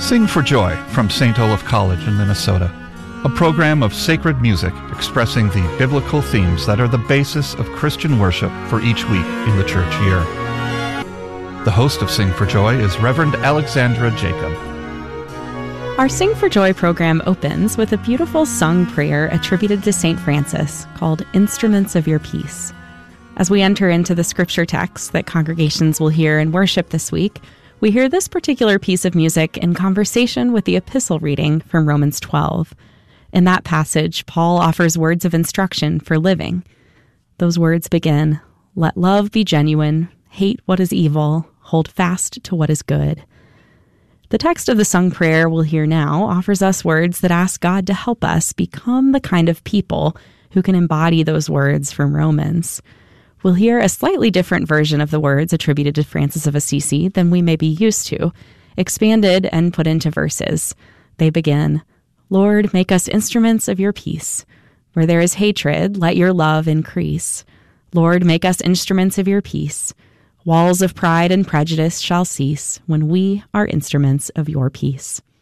Sing for Joy from St. Olaf College in Minnesota, a program of sacred music expressing the biblical themes that are the basis of Christian worship for each week in the church year. The host of Sing for Joy is Reverend Alexandra Jacob. Our Sing for Joy program opens with a beautiful sung prayer attributed to St. Francis called Instruments of Your Peace. As we enter into the scripture text that congregations will hear in worship this week, we hear this particular piece of music in conversation with the epistle reading from Romans 12. In that passage, Paul offers words of instruction for living. Those words begin, "Let love be genuine, hate what is evil, hold fast to what is good." The text of the sung prayer we'll hear now offers us words that ask God to help us become the kind of people who can embody those words from Romans. We'll hear a slightly different version of the words attributed to Francis of Assisi than we may be used to, expanded and put into verses. They begin, "Lord, make us instruments of your peace. Where there is hatred, let your love increase. Lord, make us instruments of your peace. Walls of pride and prejudice shall cease when we are instruments of your peace."